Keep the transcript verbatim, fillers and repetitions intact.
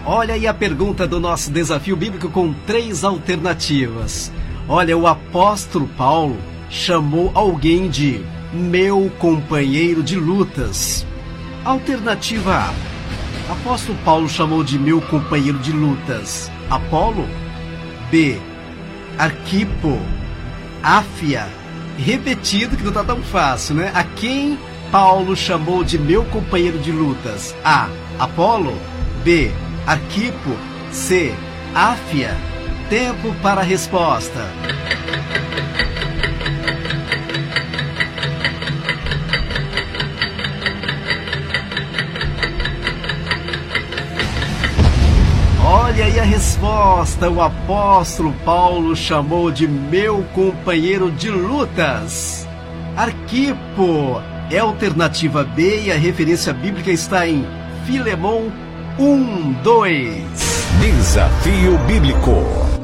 Olha aí a pergunta do nosso desafio bíblico com três alternativas. Olha, o apóstolo Paulo chamou alguém de meu companheiro de lutas. Alternativa A. Apóstolo Paulo chamou de meu companheiro de lutas Apolo? B. Arquipo? Áfia? Repetido que não tá tão fácil, né? A quem Paulo chamou de meu companheiro de lutas? A. Apolo? B. Arquipo? C. Áfia? Tempo para a resposta. Olha aí a resposta. O apóstolo Paulo chamou de meu companheiro de lutas Arquipo. É a alternativa B e a referência bíblica está em Filemão um, dois. Desafio Bíblico.